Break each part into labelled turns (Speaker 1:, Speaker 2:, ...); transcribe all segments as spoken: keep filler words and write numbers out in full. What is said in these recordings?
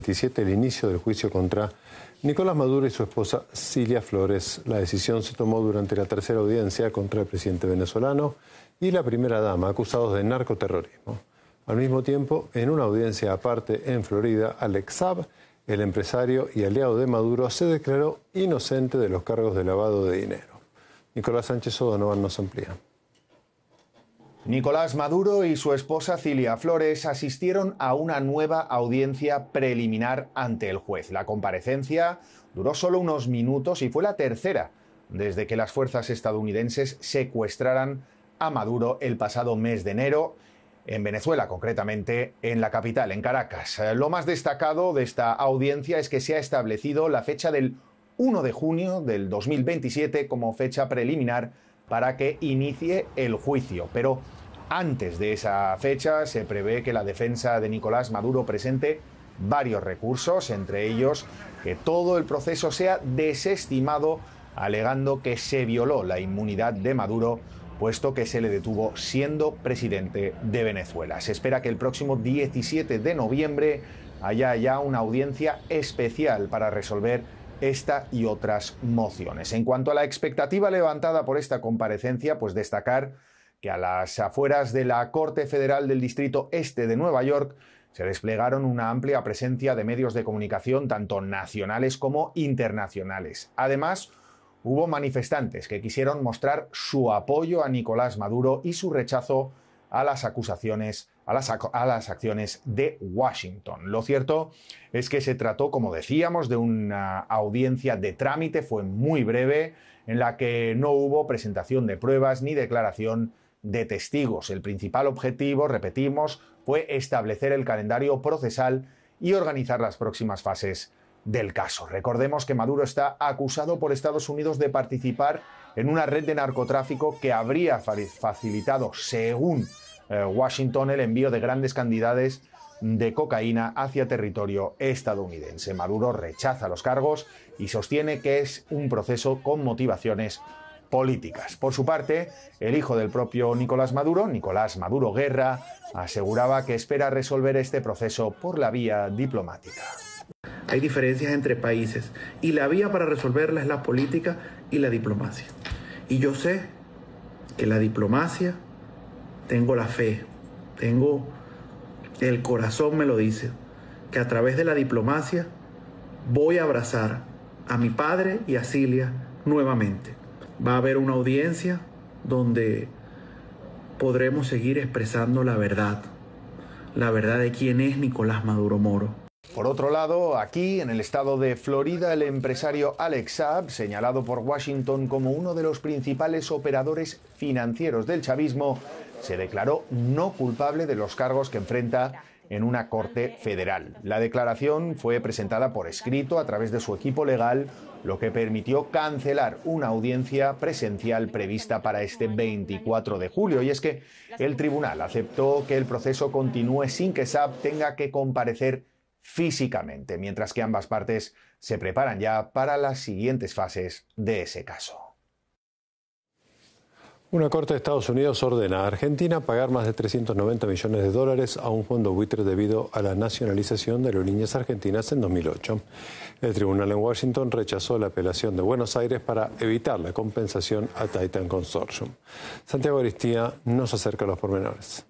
Speaker 1: veintisiete el inicio del juicio contra Nicolás Maduro y su esposa Cilia Flores. La decisión se tomó durante la tercera audiencia contra el presidente venezolano y la primera dama, acusados de narcoterrorismo. Al mismo tiempo, en una audiencia aparte en Florida, Alex Saab, el empresario y aliado de Maduro, se declaró inocente de los cargos de lavado de dinero. Nicolás Sánchez O'Donovan nos amplía.
Speaker 2: Nicolás Maduro y su esposa Cilia Flores asistieron a una nueva audiencia preliminar ante el juez. La comparecencia duró solo unos minutos y fue la tercera desde que las fuerzas estadounidenses secuestraran a Maduro el pasado mes de enero en Venezuela, concretamente en la capital, en Caracas. Lo más destacado de esta audiencia es que se ha establecido la fecha del uno de junio del dos mil veintisiete como fecha preliminar para que inicie el juicio. Pero antes de esa fecha se prevé que la defensa de Nicolás Maduro presente varios recursos, entre ellos que todo el proceso sea desestimado, alegando que se violó la inmunidad de Maduro, puesto que se le detuvo siendo presidente de Venezuela. Se espera que el próximo diecisiete de noviembre haya ya una audiencia especial para resolver esta y otras mociones. En cuanto a la expectativa levantada por esta comparecencia, pues destacar que a las afueras de la Corte Federal del Distrito Este de Nueva York se desplegaron una amplia presencia de medios de comunicación, tanto nacionales como internacionales. Además, hubo manifestantes que quisieron mostrar su apoyo a Nicolás Maduro y su rechazo a las acusaciones, a las, a las acciones de Washington. Lo cierto es que se trató, como decíamos, de una audiencia de trámite, fue muy breve, en la que no hubo presentación de pruebas ni declaración de testigos. El principal objetivo, repetimos, fue establecer el calendario procesal y organizar las próximas fases del caso. Recordemos que Maduro está acusado por Estados Unidos de participar en una red de narcotráfico que habría facilitado, según eh, Washington, el envío de grandes cantidades de cocaína hacia territorio estadounidense. Maduro rechaza los cargos y sostiene que es un proceso con motivaciones políticas. Por su parte, el hijo del propio Nicolás Maduro, Nicolás Maduro Guerra, aseguraba que espera resolver este proceso por la vía diplomática.
Speaker 3: Hay diferencias entre países y la vía para resolverla es la política y la diplomacia. Y yo sé que la diplomacia, tengo la fe, tengo el corazón me lo dice, que a través de la diplomacia voy a abrazar a mi padre y a Cilia nuevamente. Va a haber una audiencia donde podremos seguir expresando la verdad, la verdad de quién es Nicolás Maduro Moro.
Speaker 2: Por otro lado, aquí, en el estado de Florida, el empresario Alex Saab, señalado por Washington como uno de los principales operadores financieros del chavismo, se declaró no culpable de los cargos que enfrenta en una corte federal. La declaración fue presentada por escrito a través de su equipo legal, lo que permitió cancelar una audiencia presencial prevista para este veinticuatro de julio. Y es que el tribunal aceptó que el proceso continúe sin que Saab tenga que comparecer físicamente, mientras que ambas partes se preparan ya para las siguientes fases de ese caso.
Speaker 1: Una corte de Estados Unidos ordena a Argentina pagar más de trescientos noventa millones de dólares a un fondo buitre debido a la nacionalización de aerolíneas argentinas en dos mil ocho. El tribunal en Washington rechazó la apelación de Buenos Aires para evitar la compensación a Titan Consortium. Santiago Aristía nos acerca a los pormenores.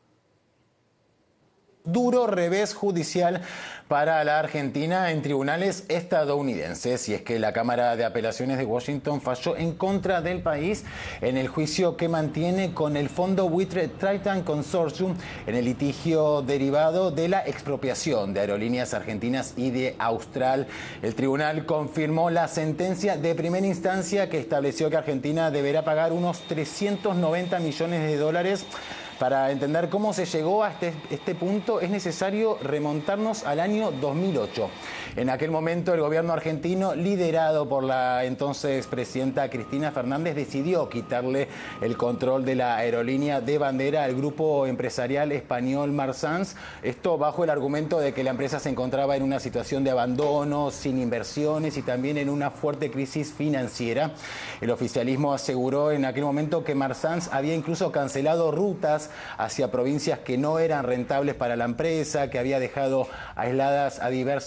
Speaker 4: Duro revés judicial para la Argentina en tribunales estadounidenses, y es que la Cámara de Apelaciones de Washington falló en contra del país en el juicio que mantiene con el fondo buitre Titan Consortium en el litigio derivado de la expropiación de aerolíneas argentinas y de Austral. El tribunal confirmó la sentencia de primera instancia que estableció que Argentina deberá pagar unos trescientos noventa millones de dólares. Para entender cómo se llegó a este, este punto es necesario remontarnos al año dos mil ocho. En aquel momento el gobierno argentino, liderado por la entonces presidenta Cristina Fernández, decidió quitarle el control de la aerolínea de bandera al grupo empresarial español Marsans. Esto bajo el argumento de que la empresa se encontraba en una situación de abandono, sin inversiones y también en una fuerte crisis financiera. El oficialismo aseguró en aquel momento que Marsans había incluso cancelado rutas hacia provincias que no eran rentables para la empresa, que había dejado aisladas a diversas